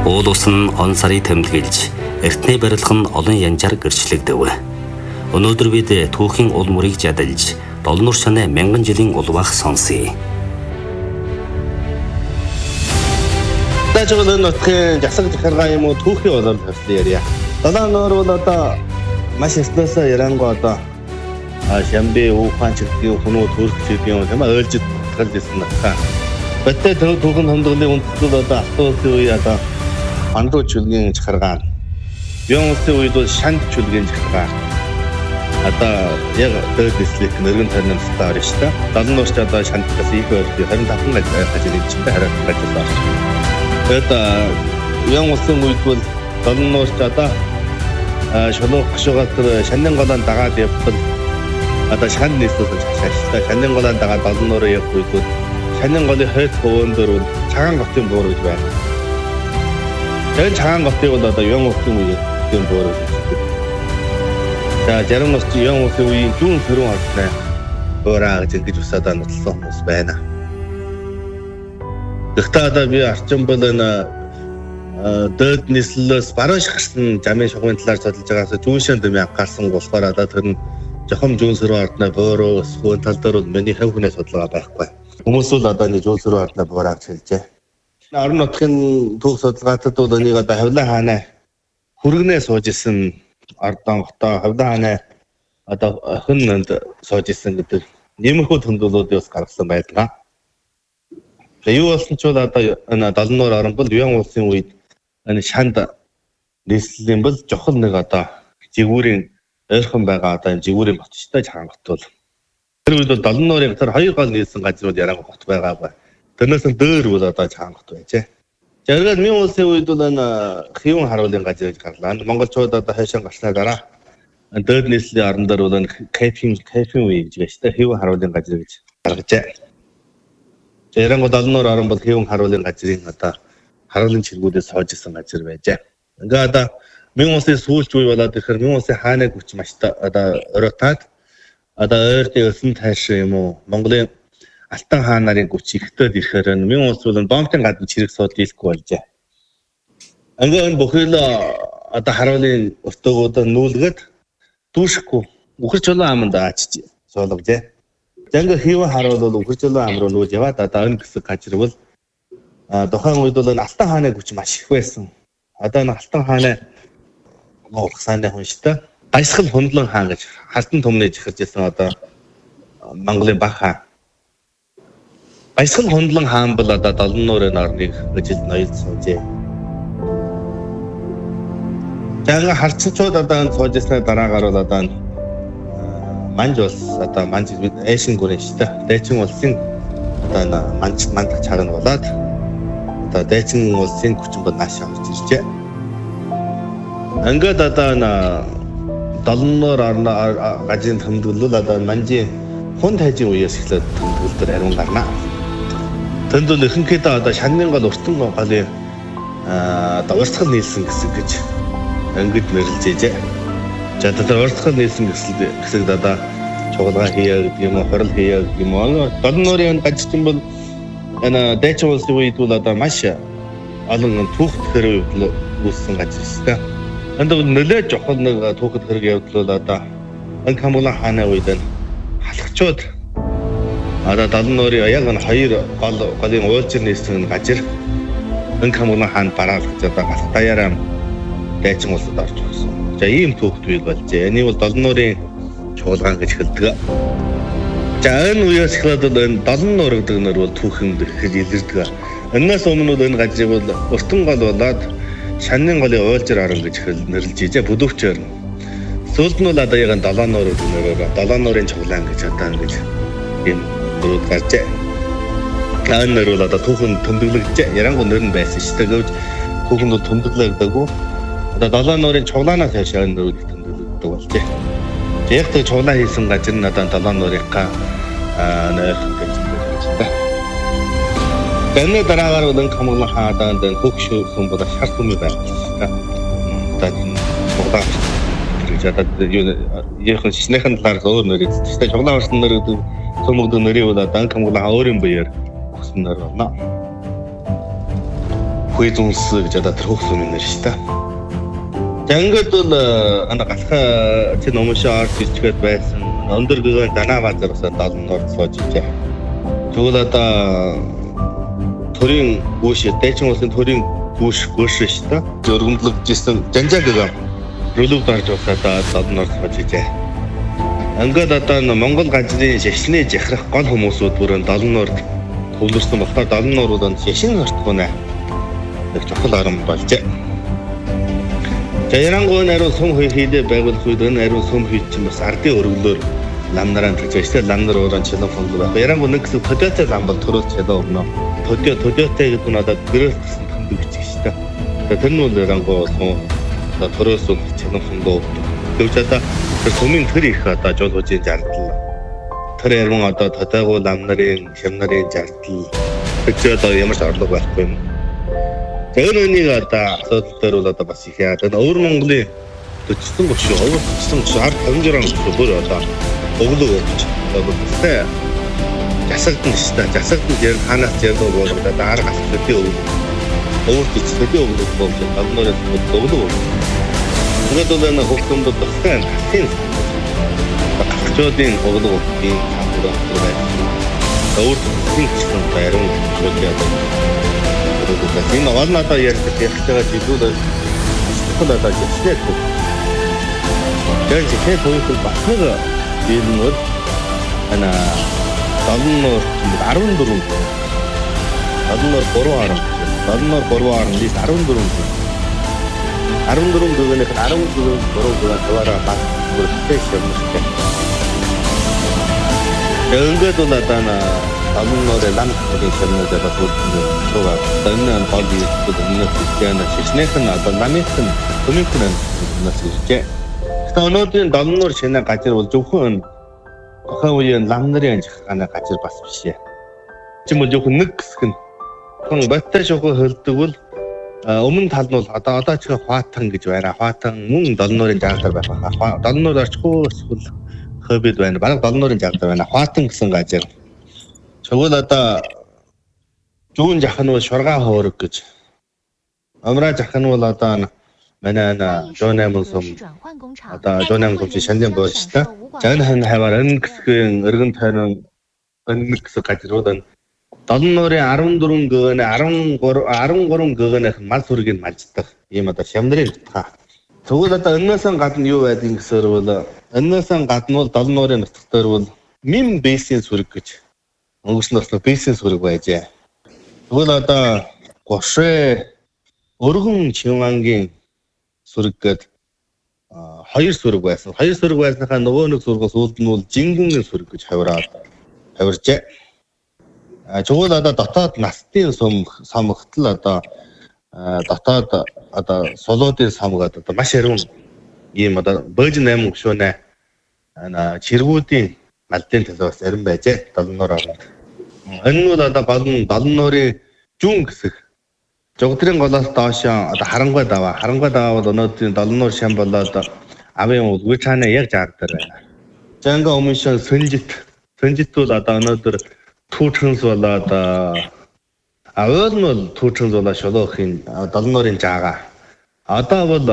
Уул ус нь он сарыг тэмдэглэж, эртний барилга нь олон янзаар гэрчлэгдэв. Өнөөдөр бид түүхийн ул мөрийг жадалж, долон нур шанаа мянган жилийн улвах сонсъё. Дажгал нутгийн засаг захиргаа юм уу түүхийн болоод тавьсан ярья. Долоон нуур бол одоо маш яснасаа ярангуй одоо шамби ухаан чигтийн хүмүү төрөх чигтийн юм ойлж талдсан нахаа. Бэтэ түүхэн хондлогын үндэслэл одоо автобусын үе одоо андуу чөлгийн захиргаа. Юун улсын үед бол шанд чөлгийн захиргаа. Одоо яг дэслик нэргэн танилцтай орно шүү дээ. Долоон нуурч одоо шандтаас их өөр 25 ажил хийж байгаа хараад ажиллаж байна. Это юун улсын үед бол долоон нуурч одоо шулуух гашуугаар шанын голоон дагаад явбал одоо шанд нийслүүлж ашигласан. Шанын голоон дагаад долоон нуурын явх үед бол шанын голын хойд говьон дээр бол цагаан готын буур гэж байна. Тэр цагаан готыг бол одоо юун улсын үеийн буур гэж байна. За зарим нь юун улсын үеийн зүүн сөрөн орны буураа гэж ингэж усадаа нотлсон хүмүүс байна. Гэхдээ одоо би арчин бол энэ дээд нийслэлээс баруун шахсан замын шугамын талаар судалж байгаас зүүн дэм анхаарсан болохоор одоо тэр нь жохом зүүн сөрөн орны бууруу өсвөн тал дээр бол миний хэв хүнээ судалгаа байхгүй. Хүмүүс бол одоо нэг зүүн сөрөн орны буураа гэж хэлжээ. Орон нутгийн түүх судалгаатад бол энийг одоо Хавлаа хаанаа хүргэнээ сууж исэн ордон хотоо Хавлаа хаанаа одоо хөнөнд сууж исэн гэдэг нэмэрхүү тэмдэглэлүүдээс гаргасан байдаг. Тэгээ юу болсон ч бол одоо энэ долоон нуур орн бол юун улсын үед энэ шанд нийслэлийн бол жохол нэг одоо жигүүрийн ойрхон байгаа одоо энэ жигүүрийн ботчтой цагаан гот бол тэр үед бол долоон нуурын тэр хоёр гол нийлсэн газрууд ярангуй гот байгаа. Тэрнээс дөр бол одоо цагаан гот байжээ. Зэрэг минь улсын үед бол энэ хэвэн харуулын газар гэж гарлаа. Монголчууд одоо хайшаа гарсны дараа дээд нийслэлийн орн дээр бол энэ кемпинг үе гэж байна шүү дээ. Хэвэн харуулын газар гэж гаргажээ. Ярангуй долоон нуур орн бол хэвэн харуулын газрын одоо харуулын чиргүүдээс сууж исэн газар байжээ. Ингээ одоо минь улсын сүүлч үе болоод ирэхээр минь улсын хааны хүч маш одоо оройтаад одоо ойртын өсөн тайш юм уу Монголын Алтан хаан нарын хүч ихтэй ирэхээр минь улс бол бомбын гадна чирэг суудлахгүй болжээ. Ингээ энэ бүхэл одоо харуулын өртөөгөөд нүүлгээд дүүшихгүй үхэр чулуун аманд аачиж суулгажээ. Ингээ хэвэн харуул бол үхэр чулуун ам руу нүүж яваад одоо энэ хэсэг газар бол тухайн үед бол Алтан хааны хүч маш их байсан. Одоо энэ Алтан хааны Монголын хүнштэй Баясгал Хундлан хаан гэж халтан түмнээ жихэрж ирсэн одоо Монголын баг хаан. Баясгал Хундлан хаан бол одоо долоон нуурын орныг өжилд ноёлж суужээ. Жага харцчууд одоо энэ сууж ирсний дараагаар бол одоо манж улс одоо манж Эшин гүрэн шүү дээ. Дээчин улсын одоо манж чарна болоод одоо дээчин улсын хүчин бол нааш орж иржээ. Ингээд одоо долоон нуур орны газрын тэмдэглэл одоо манжийн хүн тайжийн үеэс эхлээд тэмдэглэлээр ариун гарна. Тэнд бол ихэнхдээ одоо шанын гол өртөн голын одоо урсгал нийлсэн гэсэн гэж ангид нэрлэжээ. За тэр урсгал нийлсэн гэсэлд одоо чугалгаа хийя гэдэг юм уу, хорол хийя гэдэг юм уу. Долоон нуурын газрын бол энэ дээчин улсын үед бол одоо маш олон түүх төрөл үүссэн газар шүү дээ. Энд бол нэлээд жохол нэг түүхэд хэрэг явдал бол одоо энэ Камбулан хааны үед халахчууд одоо долоон нуурын яг энэ хоёр голын уйлжир нийсэн газар энэ Камбулан хаан бараал гэж одоо галах даяараа дайчин улсад орж ирсэн. За ийм түүхт үйл болжээ. Энийг бол долоон нуурын чуулган гэж хэлдэг. За энэ үеэс эхлээд энэ долоон нуур гэдэг нэр бол түүхэн гэхэд илэрдэг. Энээс өмнө бол энэ газрыг бол өртөн гол болоод шанын голын уйлжир орон гэж нэрлэжээ. Бүдүүвчээр. Сүүлд нь бол одоо яг долоон нуур гэдэг нэрээр долоон нуурын чуулган гэж одоо ингэж ийм нэрүүд гарчээ. Энэ нэр бол одоо түүхэн тэмдэглэгдэж ярангуй нэр нь байсан шүү дээ. Гэвч түүхэн бол тэмдэглэгдээгүй. Одоо долоон нуурын чуулганаас хойш энэ нэрүүд тэмдэглэгддэг болжээ. Яг тэр чуулган хийсэн газар нь одоо долоон нуурынхаа нойрхон гэж байна. Тэний дараагаар бол Камбулан хаан одоо хөгшөсөн бол шар түмээ байлаа. Одоо чуулган гэж одоо яахан шинэхэн талаар өөр нэр эзэлтэй. Чуулган орсон нэр гэдэг төмөгдөө нэрийг бол одоо Камбулан хаан өөрийн биеэр өгсөн нэр байна. Хүй зүнс гэж одоо тэр хөх сүм нэр шүү дээ. За ингээд бол галхаа тэр номшоо арт ирчгээд байсан. Өндөр гэгэн данаа базарсаа 70-оор сууж ижээ. Тэгвэл одоо төрийн гүйш дэчин улсын төрийн гүйш шүү дээ. Өргөмдлөгжсэн жанжаа гэгэн рөлөг дарж басаа 70-оор сууж ижээ. Ингээд одоо Монгол газрын шашны жахрах гол хүмүүсүүд бүрэн 70-оор төвлөрсөн болохоор 70-оор бол шашин хортгоно нэг чухал арга болжээ. За Ярангуй нарийн сум хийдэ байгуулах үед энэ нарийн сум хийд чинь бас ардын өргөлөөр ламнараа тэгж ажиллаа ламнар ууран чилэн фонд байх. Ярангуй нэг гэсэн төдөөтэй лам бол төрөөс чадаа өгнө. Төдөөтэй гэдэг нь одоо гэрэл гэсэн фонд гэж шүү дээ. Тэр нь бол Ярангуй сум төрөөс чилэн фонд өгдөг. Тэгж одоо тэр сумын тэр их одоо жуулгуудын жардал. Тэр ярман одоо төдөөгүй ламнарын хямнарын жардал. Тэгж одоо ямар ч орлого байхгүй юм. Тэр үнийг одоо асуудал дээр бол одоо бас их яа. Тэгээд өвөр Монголын 40 гүш, өвөр 40 гүш, 50 гүш бүр одоо өглөө өгч. Одоо тэ засагдсан шүү дээ. Засагдсан дээр ханаас ярдуу болгоод аар гасчдын өглөө. Өвөр төчлөдөө өглөө болж гаднаар өглөө. Тэгээд одоо хөлтөнд багтаан хин. Багчуудын өглөө би хамраа байна. Өвөр төчсөн байран шүлээ одоо энэ олноо ярьдаг яхтайгаа жидүүд хөл одоо жишээ. Тэгж ихэ төвхөл батнаг биелнүүд ана 14 гэгнэх 14 гэгнэх таваараа баг бүртгэж юмштай. Ингээд бол одоо Амнорэ лам гэдэг юмнууд одоо төгөө энэ гол зүйлүүд нэг системээр шишнэхэн одоо намынхан төмөнхөн нас иржээ. Гэхдээ өнөөдрийн домноор шинэ газар бол зөвхөн тухайн үеийн лам нарын анхааны газар бас биш ээ. Чимээ зөвхөн нэг хэсэг нь хон баттай шохоо хөлдөг бол өмнө тал нь бол одоо ч хваатан гэж байна. Хваатан мөн домнорын жаалтар байх. Домноор орчихгүй эсвэл хобид байна. Бараг домнорын жаалтар байна. Хваатан гэсэн газар. Тэгвэл одоо зүүн жах нь бол шургаа хоорог гэж. Амраа жах нь бол одоо манай Жонамын сум одоо Жонамын сум шандан болчихлоо. Жан хаваар энэ гэсгийн өргөн тойрон энэ гэсэн газрууд 74 гэгнэ 13 гэгнэх мал сүргийг малждаг. Ийм одоо шамдрын нутгаа. Тэгвэл одоо энэс гадна юу байдгийг гэсээр бол энэс гадна бол 74 нутаг дээр бол мим бейсийн сүрэг гэж өнгөрсөн бас бизнес үүрэг байжээ. Тэгвэл одоо Гошэ өргөн Чимангийн сүрэг гээд хоёр сүрэг байсан. Хоёр сүрэг байсныхаа нөгөө нэг сүргээс үүлд нь бол Жингүнгийн сүрэг гэж хавиржээ. Тэгвэл одоо дотоод настын самгтал одоо дотоод одоо солоодын самгаад одоо маш яруу ийм одоо божин 8 гүшүүнэ чиргүүдийн малдын талаас арин байжээ 70-оор орно. Энэ нь одоо болон 70-ны зүүн хэсэг. Жогдрын голоос доош одоо харангуй даваа бол өнөөдрийн 70-оор шам болоод авийн үлгүй цаана яг жаар дээр байна. Жанга өмнөшөө Сөнжит бол одоо өнөөдөр түүчхэнс болоод аваад нь түүчхэнс болоод шолоохын 70-ны жаага. Одоо бол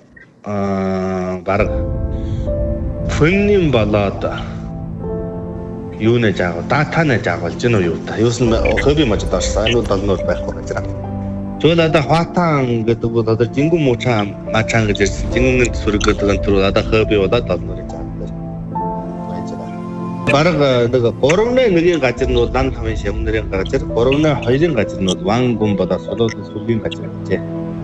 бараг фөннийн болоод юу нэ жаага датаны жаага болж гэнэ юу та юусэн хобби маж даарсан энэ 70-оор байхгүй гэж байна. Тэгвэл одоо хваатан гэдэг бол одоо жингүн муучаа мачаан гэж ирсэн. Жингүн сүрэг гэдэг нь тэр одоо хобби болоод 70-оор жаага байж байгаа. Бараг нэг 3-1-ийн газар нь бол дан тавын шамнарын газар, 3-2-ийн газар нь бол ван гүн болоод солоодын сүргийн газар гэжээ.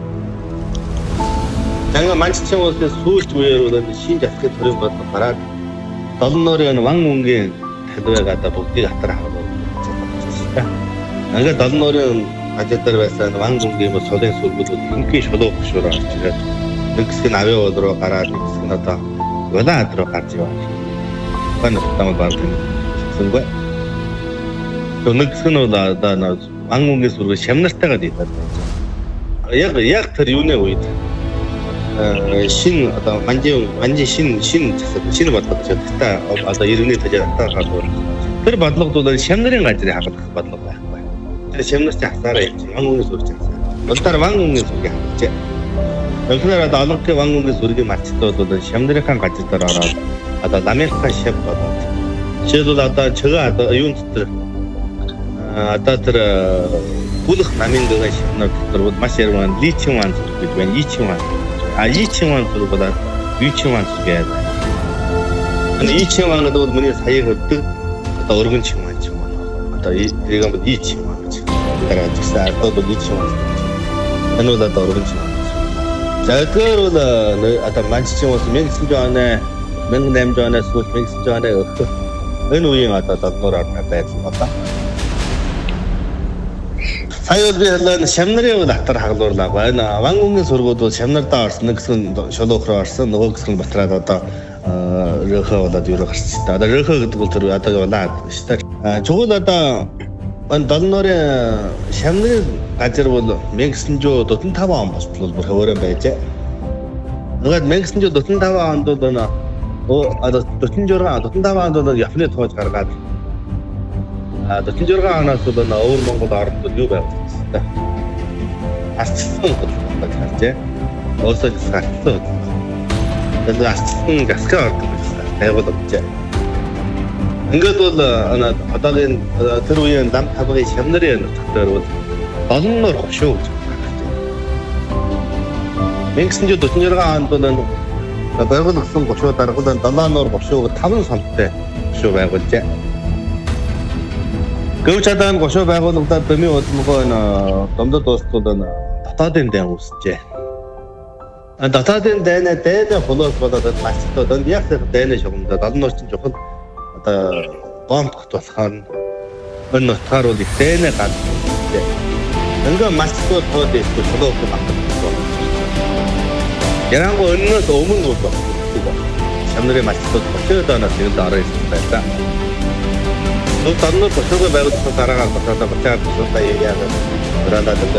Танга манччин улсын сүүлч үеэр бол шинж ахлах төрийн бодлого гараад 70-ны ван гүнгийн талбайгаа бүгдийг хатар хаваад. Ингээд 70-ны ажил дээр байсан ван гүнгийн солоодын сүргүүд ингийн шолоо хөшөөр орж ирээд нэг хэсэг нь авийн уул руу гараад нэг хэсэг нь одоо Улаан руу гарч яваа. Банаа тамаа баасан зүггүй. Нэг хэсэг нь одоо ван гүнгийн сүрэг шамнартайгаа дийдаад байна. Яг тэр юуны үед шин одоо манжи шин бодлого чадтай одоо иргэний тажаалтаа гадуур тэр бодлого бол шамнарын газрын хадгалах бодлого байхгүй. Тэр шамнарч хасаараа явж ван гүний сүрж байгаа. Улаар ван үнгийн сүргийг хавчээ. Тэгэхээр одоо олонхын ван үнгийн сүргийн малчтууд бол Шамнарын газар дээр ороод одоо ламынхаа шав болоод жишээлбэл одоо чигээ одоо юун дотор одоо тэр бүлэх намын дэгэ шавнар дотор бол маш ярман личин ван зүрх гэж байна. Ичин ван. Ичин ван зүрх бол юучин ван зүрх гэдэг. Ичин ван гэдэг бол миний сая хөддөг одоо өргөн чин ван ч юм уу. Одоо тэрийг бол ичин ван гэж. Тэр ажигсаа одоо ичин ван. Энэ бол одоо өргөн чин. За тэр бол одоо манччин ус 1900 оны 1800 оноос сүүл 1900 оны өгөх энэ үеийн одоо доллар орны байдал байна. Сая би хэлэн Шамнарын бол хатар хагалуурлаа. Энэ ван үнгийн сургууд бол Шамнардаа орсон нэг хэсэг шулуух руу орсон, нөгөө хэсэг нь Батраад одоо рөхөө болоод юу гарч та. Одоо рөхөө гэдэг бол тэр одоо яваад шүү дээ. Чугул одоо энэ долларын Шамнарын газар бол 1945 он болтол бүр хөвөрөө байжээ. Нөгөө 1945 онд бол одоо 45 онд бол Японы тоож гаргаад 46 оноос бол өвөр Монгол орнд юу байв вэ? Ачсан бол гарчээ. Оосоо гарсан. Тэгээд ачсан гаскаа ордог байсан. Байгуул өгчээ. Ингээд бол одоогийн тэр үеийн лам тавгын Шамнарын нутгаар бол доллар хошуу гэж байна. 1946 онд бол байгуулсан гошуу даргуулан доллар хошуу 5 санттай хошуу байгуулжээ. Гэвч одоо гошуу байгуулагдаад бэмийн удалгой домдод дуустууд дотоодын дан үүсжээ. Дотоодын дайны холоос болоод масштаб яг дайны шугамдаа доллар чинь жоохон одоо гомдох болохоор энэ нутгаар бол их дайны гад. Ингээ масштаб тоод ирсэн холоос багтдаг. Ярангу өнөөс өмнө бол Шамнарын масштаб 30 оноос ирээд ороо ирсэн байлаа. Доллар босоо байгуулсан дараагаар босоод бацаад босоо яагаад гранада